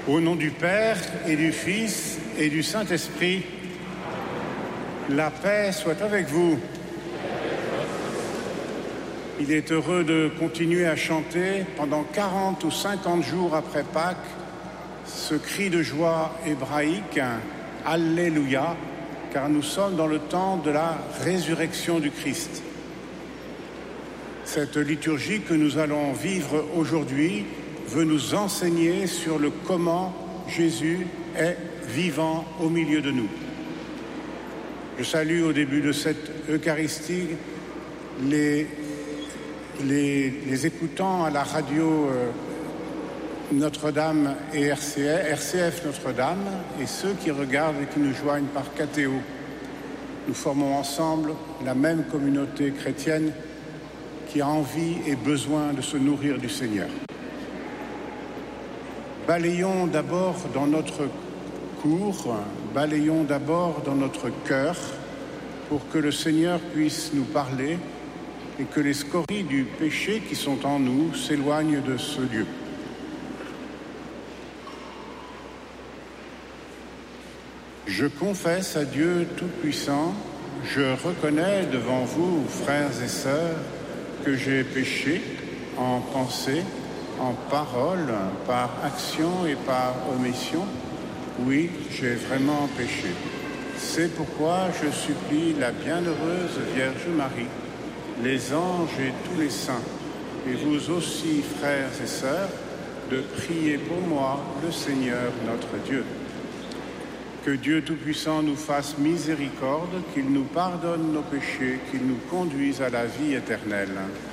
Au nom du Père et du Fils et du Saint-Esprit, la paix soit avec vous. Il est heureux de continuer à chanter pendant 40 ou 50 jours après Pâques ce cri de joie hébraïque, Alléluia, car nous sommes dans le temps de la résurrection du Christ. Cette liturgie que nous allons vivre aujourd'hui veut nous enseigner sur le comment Jésus est vivant au milieu de nous. Je salue au début de cette Eucharistie les écoutants à la radio Notre-Dame et RCF Notre-Dame, et ceux qui regardent et qui nous joignent par KTO. Nous formons ensemble la même communauté chrétienne qui a envie et besoin de se nourrir du Seigneur. Balayons d'abord dans notre cour, balayons d'abord dans notre cœur pour que le Seigneur puisse nous parler et que les scories du péché qui sont en nous s'éloignent de ce lieu. Je confesse à Dieu Tout-Puissant, je reconnais devant vous, frères et sœurs, que j'ai péché en pensée, en parole, par action et par omission. Oui, j'ai vraiment péché. C'est pourquoi je supplie la bienheureuse Vierge Marie, les anges et tous les saints, et vous aussi, frères et sœurs, de prier pour moi, le Seigneur notre Dieu. Que Dieu Tout-Puissant nous fasse miséricorde, qu'il nous pardonne nos péchés, qu'il nous conduise à la vie éternelle.